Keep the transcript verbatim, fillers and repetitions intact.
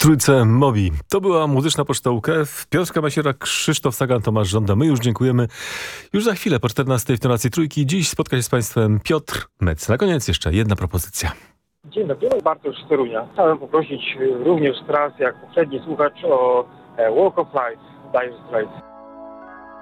trójce Mobi. To była muzyczna poczta U K F. Piotrka Masiera, Krzysztof Sagan, Tomasz Żąda. My już dziękujemy. Już za chwilę po czternastej w tonacji trójki. Dziś spotka się z Państwem Piotr Mec. Na koniec jeszcze jedna propozycja. Dzień dobry, Bartosz z Torunia. Chciałem poprosić również teraz, jak poprzedni słuchacz, o Walk of Life Dire Straits.